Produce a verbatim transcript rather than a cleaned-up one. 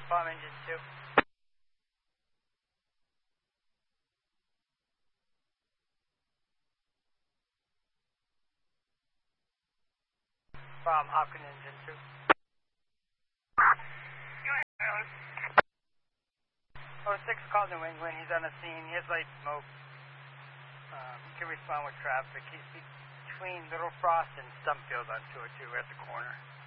bomb engine two. Bomb Hawken engine two. Oh six called New England. He's on the scene. He has light smoke. Um, he can respond with traffic. He's between Little Frost and Stumpfield on two oh two. We're at the corner.